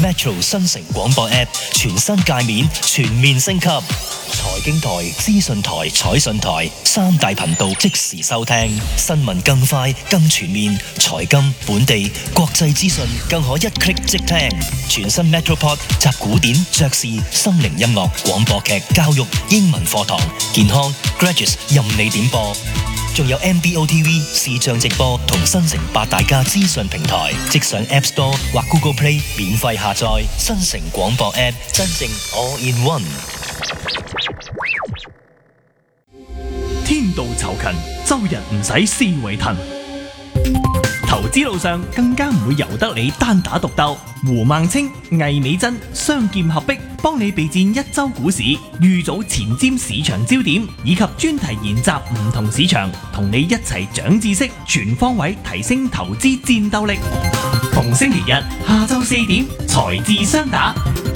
Metro 新城廣播 App 全新界面全面升級，財經台、資訊台、彩訊台三大頻道即時收聽，新聞更快更全面，財金、本地、國際資訊更可一 click 即聽。全新 Metropod 集古典、爵士、心靈音樂、廣播劇、教育、英文課堂、健康、Graduates 任你點播。仲有 MBO TV 視像直播同新城八大家資訊平台，即上 App Store 或 Google Play 免費下載新城廣播 App， 真正 All in One。 天道酬勤，周日唔使思維騰。投資路上更加唔會由得你單打獨鬥。胡孟青、魏美珍雙劍合璧，幫你備戰一周股市，預早前瞻市場焦點，以及專題研習唔同市場，同你一齊長知識，全方位提升投資戰鬥力。逢星期日下晝4點，財智雙打。